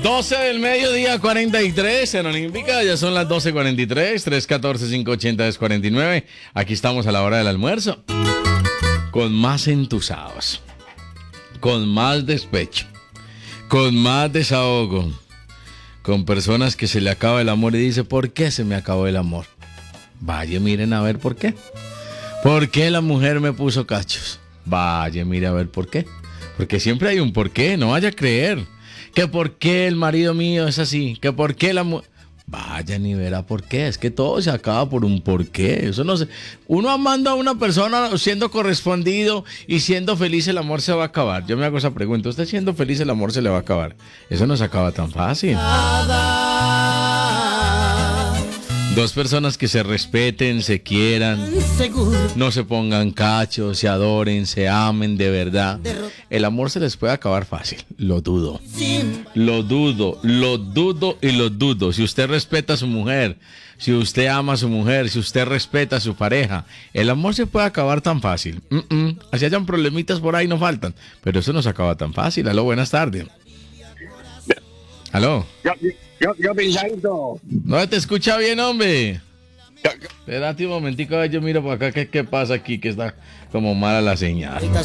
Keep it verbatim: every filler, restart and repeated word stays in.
doce del mediodía, cuarenta y tres, en Olímpica, ya son las doce cuarenta y tres, tres uno cuatro, cinco ocho cero, cuarenta y nueve. Aquí estamos a la hora del almuerzo, con más entusados, con más despecho, con más desahogo, con personas que se le acaba el amor y dice, ¿por qué se me acabó el amor? Vaya, miren a ver por qué. ¿Por qué la mujer me puso cachos? Vaya, mire a ver por qué. Porque siempre hay un por qué, no vaya a creer. Que por qué el marido mío es así, que por qué la mujer... Vaya ni verá por qué, es que todo se acaba por un por qué. Eso no se... Uno amando a una persona, siendo correspondido y siendo feliz, el amor se va a acabar. Yo me hago esa pregunta, ¿usted siendo feliz el amor se le va a acabar? Eso no se acaba tan fácil. Dos personas que se respeten, se quieran, no se pongan cachos, se adoren, se amen de verdad. El amor se les puede acabar fácil, lo dudo. Lo dudo, lo dudo y lo dudo. Si usted respeta a su mujer, si usted ama a su mujer, si usted respeta a su pareja, el amor se puede acabar tan fácil. Mm-mm. Así hayan problemitas por ahí, no faltan, pero eso no se acaba tan fácil. Aló, buenas tardes. Aló. Yo, yo, yo pensadito. No te escucha bien, hombre. Espérate un momentico, yo miro por acá, ¿qué, qué pasa aquí? Que está como mala la señal.